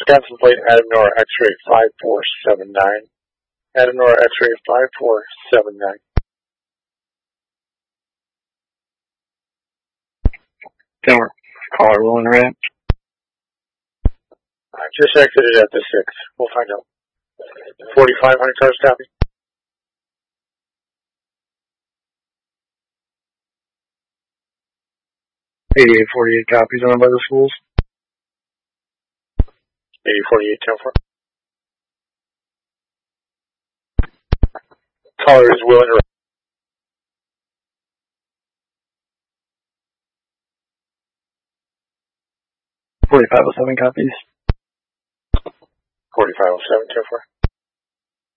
Wisconsin plate Adenora X-ray 5479. Adenora X-ray 5479. Denver, caller rolling red. I just exited at the 6. We'll find out. 4500 cars copy. 8848 copies on by the schools. 8048 10-4. Caller is willing to 4507 copies. 4507 10-4.